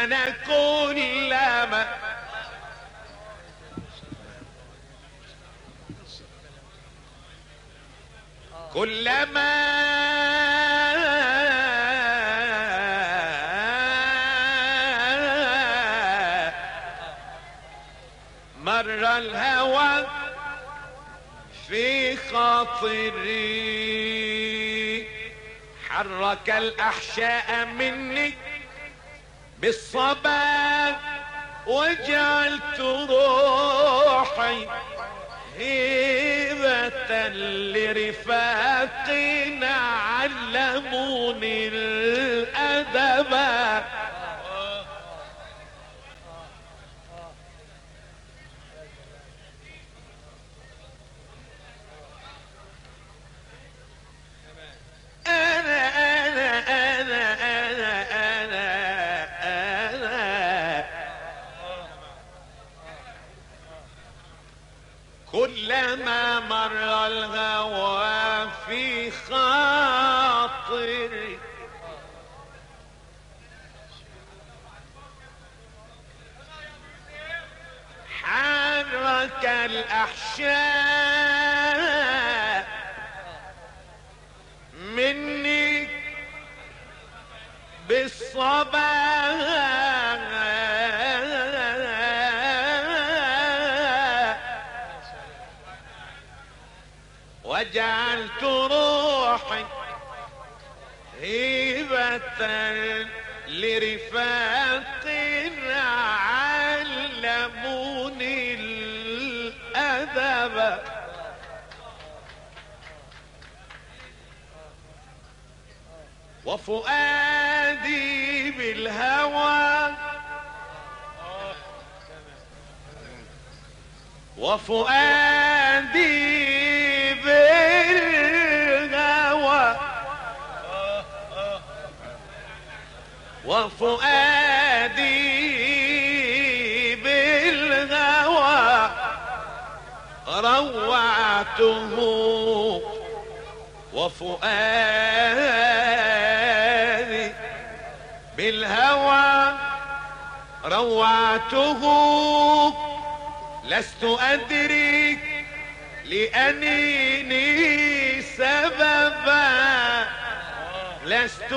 أنا كلما مر الهوى في خاطري حرك الأحشاء مني بالصبا وجعلت روحي هيبة لرفاقنا علموني الأدب. كلما مر الهوى في خاطري حرك الأحشاء مني بالصبا وجعلت روحي هيبة لرفاق علموني الأدب. وفؤادي بالهوى وفؤادي بالهوى وفؤادي بالهوى روعته وفؤادي بالهوى روعته لست أدري لأنيني سببا لست